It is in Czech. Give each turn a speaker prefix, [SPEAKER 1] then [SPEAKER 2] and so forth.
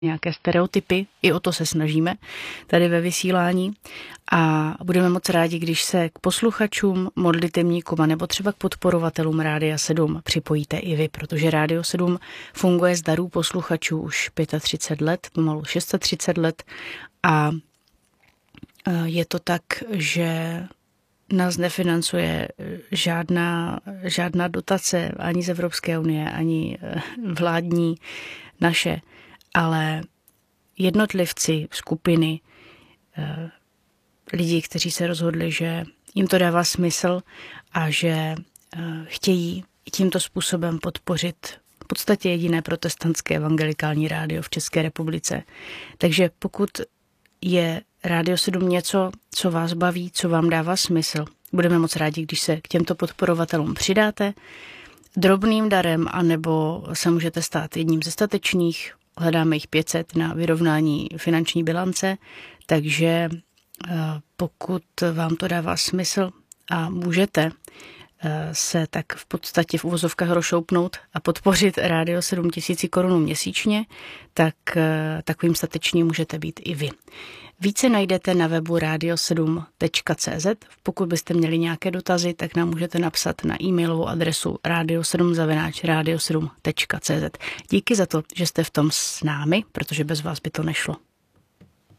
[SPEAKER 1] nějaké stereotypy, i o to se snažíme tady ve vysílání a budeme moc rádi, když se k posluchačům, modlitevníkům a nebo třeba k podporovatelům Rádia 7 připojíte i vy, protože Rádio 7 funguje z darů posluchačů už 35 let, pomalu 630 let a je to tak, že nás nefinancuje žádná dotace ani z Evropské unie, ani vládní naše, ale jednotlivci, skupiny, lidi, kteří se rozhodli, že jim to dává smysl a že chtějí tímto způsobem podpořit v podstatě jediné protestantské evangelikální rádio v České republice. Takže pokud je Rádio 7 něco, co vás baví, co vám dává smysl, budeme moc rádi, když se k těmto podporovatelům přidáte drobným darem, anebo se můžete stát jedním ze statečných. Hledáme jich 500 na vyrovnání finanční bilance, takže pokud vám to dává smysl a můžete se tak v podstatě v uvozovkách rozšoupnout a podpořit Rádio 7 000 korun měsíčně, tak takovým statečným můžete být i vy. Více najdete na webu radio7.cz. Pokud byste měli nějaké dotazy, tak nám můžete napsat na e-mailovou adresu radio7@radio7.cz. Díky za to, že jste v tom s námi, protože bez vás by to nešlo.